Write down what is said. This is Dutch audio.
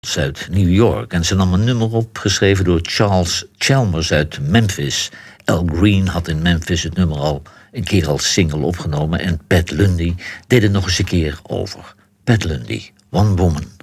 uit New York. En ze nam een nummer op, geschreven door Charles Chalmers uit Memphis. Al Green had in Memphis het nummer al een keer als single opgenomen. En Pat Lundy deed het nog eens een keer over. Pat Lundy, One Woman.